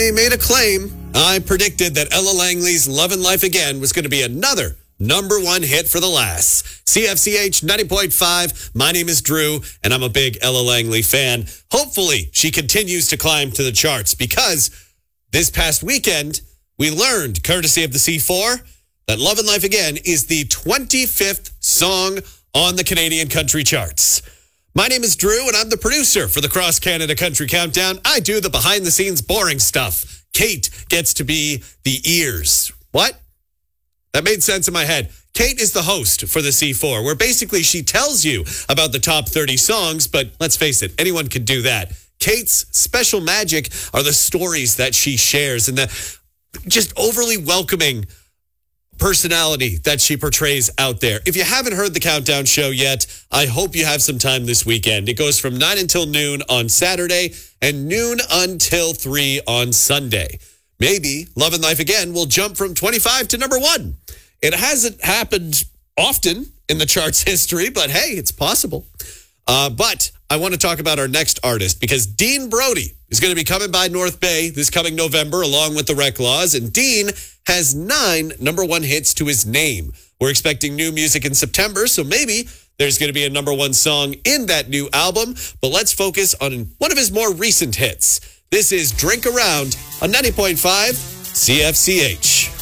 I made a claim. I predicted that Ella Langley's Love and Life Again was going to be another #1 hit for the lass. CFCH 90.5. My name is Drew, and I'm a big Ella Langley fan. Hopefully, she continues to climb to the charts because this past weekend, we learned, courtesy of the C4, that Love and Life Again is the 25th song on the Canadian country charts. My name is Drew, and I'm the producer for the Cross Canada Country Countdown. I do the behind-the-scenes boring stuff. Kate gets to be the ears. What? That made sense in my head. Kate is the host for the C4, where basically she tells you about the top 30 songs, but let's face it, anyone can do that. Kate's special magic are the stories that she shares and the just overly welcoming personality that she portrays out there. If you haven't heard the Countdown show yet, I hope you have some time this weekend. It goes from 9 until noon on Saturday and noon until 3 on Sunday. Maybe Love and Life Again will jump from 25 to #1. It hasn't happened often in the charts history, but hey, it's possible. But I want to talk about our next artist because Dean Brody is going to be coming by North Bay this coming November along with the Reclaws, and Dean has 9 #1 hits to his name. We're expecting new music in September, so maybe there's going to be a #1 song in that new album, but let's focus on one of his more recent hits. This is Drink Around on 90.5 CFCH.